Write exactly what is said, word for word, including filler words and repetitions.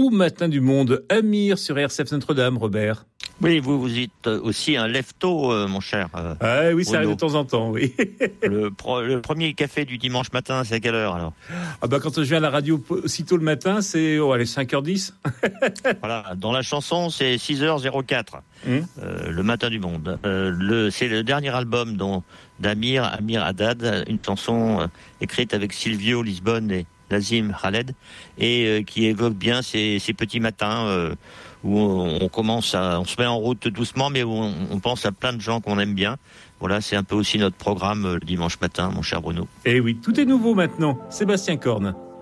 au Matin du Monde. Amir sur R C F Notre-Dame, Robert. Oui, vous, vous êtes aussi un lève-tôt, euh, mon cher. Euh, ah oui, ça arrive de temps en temps, oui. le, pro, le premier café du dimanche matin, c'est à quelle heure alors? Ah bah quand je viens à la radio aussitôt le matin, c'est oh, allez, cinq heures dix. Voilà, dans la chanson, c'est six heures zéro quatre, mmh. euh, le Matin du Monde. Euh, le, c'est le dernier album dont, d'Amir, Amir Haddad, une chanson euh, écrite avec Silvio Lisbonne et Lazim Khaled, et euh, qui évoque bien ces, ces petits matins euh, où on, on commence à, on se met en route doucement, mais où on, on pense à plein de gens qu'on aime bien. Voilà, c'est un peu aussi notre programme euh, le dimanche matin, mon cher Bruno. Et oui, tout est nouveau maintenant. Sébastien Corne.